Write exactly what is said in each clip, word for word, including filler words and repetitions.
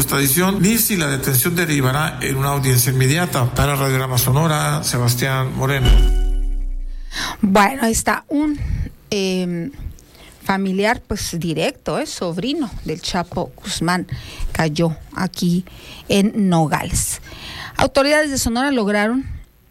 extradición ni si la detención derivará en una audiencia inmediata. Para Radiograma Sonora, Sebastián Moreno. Bueno, ahí está un eh, familiar, pues directo, es eh, sobrino del Chapo Guzmán, cayó aquí en Nogales. Autoridades de Sonora lograron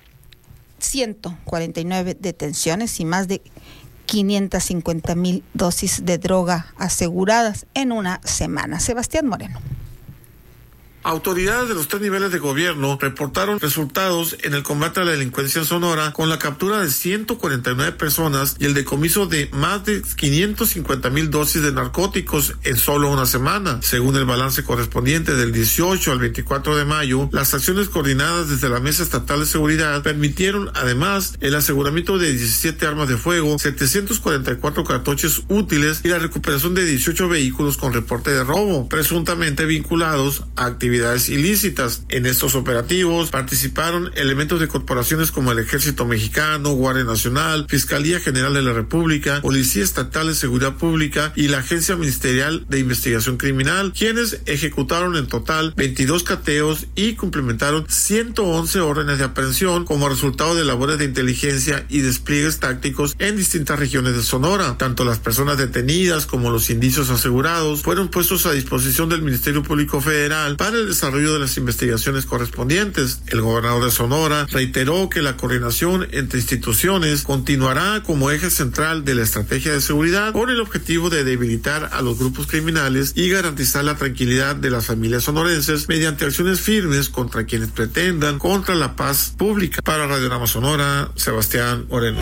ciento cuarenta y nueve detenciones y más de quinientas cincuenta mil dosis de droga aseguradas en una semana. Sebastián Moreno. Autoridades de los tres niveles de gobierno reportaron resultados en el combate a la delincuencia en Sonora con la captura de ciento cuarenta y nueve personas y el decomiso de más de quinientas cincuenta mil dosis de narcóticos en solo una semana. Según el balance correspondiente del dieciocho al veinticuatro de mayo, las acciones coordinadas desde la Mesa Estatal de Seguridad permitieron además el aseguramiento de diecisiete armas de fuego, setecientos cuarenta y cuatro cartuchos útiles y la recuperación de dieciocho vehículos con reporte de robo, presuntamente vinculados a actividades ilícitas. En estos operativos participaron elementos de corporaciones como el Ejército Mexicano, Guardia Nacional, Fiscalía General de la República, Policía Estatal de Seguridad Pública y la Agencia Ministerial de Investigación Criminal, quienes ejecutaron en total veintidós cateos y complementaron ciento once órdenes de aprehensión como resultado de labores de inteligencia y despliegues tácticos en distintas regiones de Sonora. Tanto las personas detenidas como los indicios asegurados fueron puestos a disposición del Ministerio Público Federal para el desarrollo de las investigaciones correspondientes. El gobernador de Sonora reiteró que la coordinación entre instituciones continuará como eje central de la estrategia de seguridad con el objetivo de debilitar a los grupos criminales y garantizar la tranquilidad de las familias sonorenses mediante acciones firmes contra quienes pretendan contra la paz pública. Para Radiograma Sonora, Sebastián Moreno.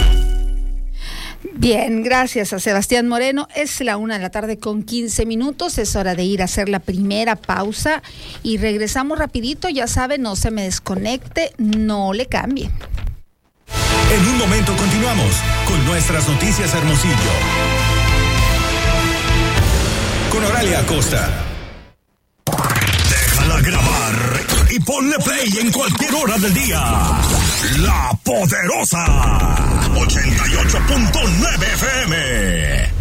Bien, gracias a Sebastián Moreno. Es la una de la tarde con quince minutos. Es hora de ir a hacer la primera pausa y regresamos rapidito. Ya sabe, no se me desconecte, no le cambie. En un momento continuamos con nuestras noticias Hermosillo. Con Oralia Acosta. Déjala grabar y ponle play en cualquier hora del día. La Poderosa ochenta y ocho punto nueve F M.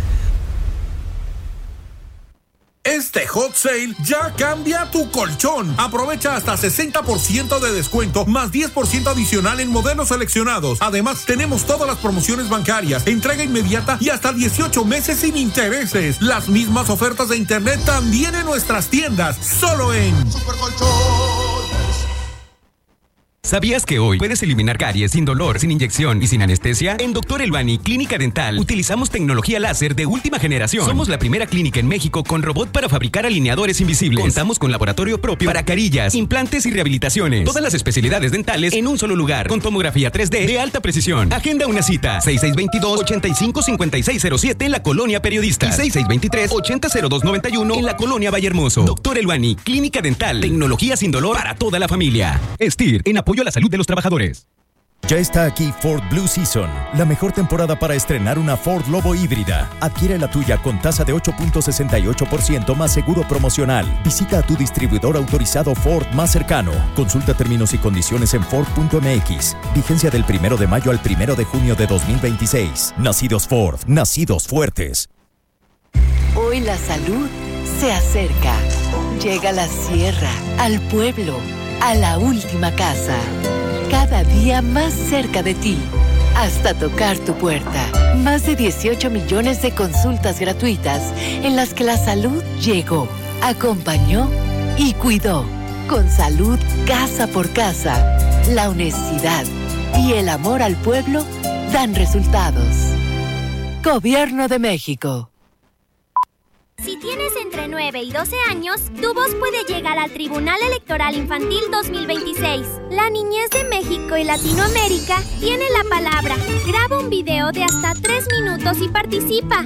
Este hot sale ya cambia tu colchón. Aprovecha hasta sesenta por ciento de descuento más diez por ciento adicional en modelos seleccionados. Además, tenemos todas las promociones bancarias, entrega inmediata y hasta dieciocho meses sin intereses. Las mismas ofertas de internet también en nuestras tiendas, solo en Super Colchones. ¿Sabías que hoy puedes eliminar caries sin dolor, sin inyección y sin anestesia? En Doctor Elbani Clínica Dental utilizamos tecnología láser de última generación. Somos la primera clínica en México con robot para fabricar alineadores invisibles. Contamos con laboratorio propio para carillas, implantes y rehabilitaciones. Todas las especialidades dentales en un solo lugar con tomografía tres D de alta precisión. Agenda una cita seis seis dos dos, ocho cinco cinco seis cero siete en la Colonia Periodista y seis seis dos tres, ocho cero cero dos nueve uno en la Colonia Vallehermoso. Doctor Elbani Clínica Dental, tecnología sin dolor para toda la familia. Estir, en apoyo a la salud de los trabajadores. Ya está aquí Ford Blue Season, la mejor temporada para estrenar una Ford Lobo híbrida. Adquiere la tuya con tasa de ocho punto sesenta y ocho por ciento más seguro promocional. Visita a tu distribuidor autorizado Ford más cercano. Consulta términos y condiciones en Ford punto M X. Vigencia del primero de mayo al primero de junio de dos mil veintiséis. Nacidos Ford, nacidos fuertes. Hoy la salud se acerca. Llega a la sierra, al pueblo, a la última casa. Cada día más cerca de ti, hasta tocar tu puerta. Más de dieciocho millones de consultas gratuitas en las que la salud llegó, acompañó y cuidó. Con salud casa por casa, la honestidad y el amor al pueblo dan resultados. Gobierno de México. Si tienes entre nueve y doce años, tu voz puede llegar al Tribunal Electoral Infantil dos mil veintiséis. La niñez de México y Latinoamérica tiene la palabra. Graba un video de hasta tres minutos y participa.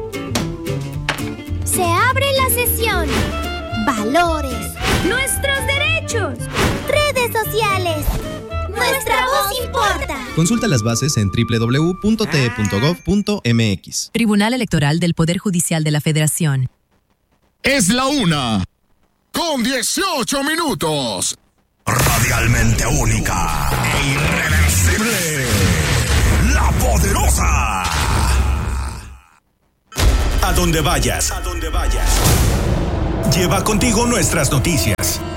Se abre la sesión. Valores. Nuestros derechos. Redes sociales. Nuestra voz importa. Consulta las bases en doble u doble u doble u punto t e punto gov punto m x. Tribunal Electoral del Poder Judicial de la Federación. Es la una con dieciocho minutos. Radialmente única e irreversible. La Poderosa. A donde vayas, a donde vayas. Lleva contigo nuestras noticias,